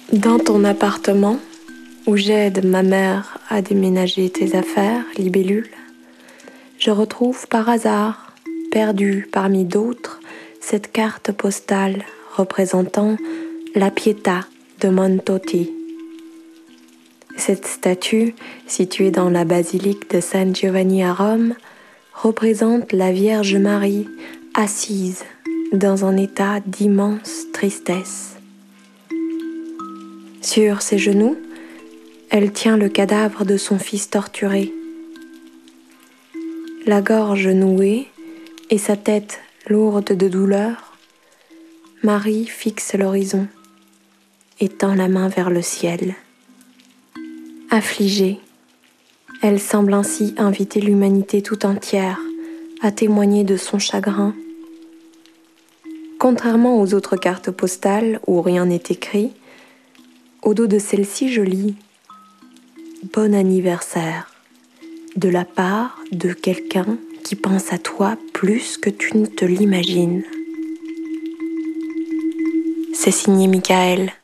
Dans ton appartement, où j'aide ma mère à déménager tes affaires, libellule, je retrouve par hasard, perdue parmi d'autres, cette carte postale représentant la Pietà de Montotti. Cette statue, située dans la basilique de San Giovanni à Rome, représente la Vierge Marie assise dans un état d'immense tristesse. Sur ses genoux, elle tient le cadavre de son fils torturé. La gorge nouée et sa tête lourde de douleur, Marie fixe l'horizon et tend la main vers le ciel. Affligée, elle semble ainsi inviter l'humanité tout entière à témoigner de son chagrin. Contrairement aux autres cartes postales où rien n'est écrit, au dos de celle-ci je lis « Bon anniversaire » de la part de quelqu'un qui pense à toi plus que tu ne te l'imagines. C'est signé Michael.